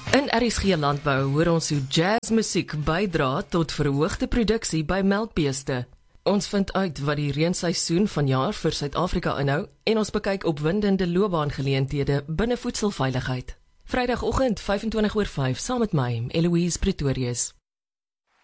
In RSG Landbou hoor ons hoe jazzmusiek bydra tot verhoogde produksie by melkbeeste. Ons vind uit wat die reenseisoen vanjaar vir Suid-Afrika inhou en ons bekyk opwindende loopbaangeleenthede binne voedselveiligheid. Vrydagoggend 5:25 saam met my, Eloise Pretorius.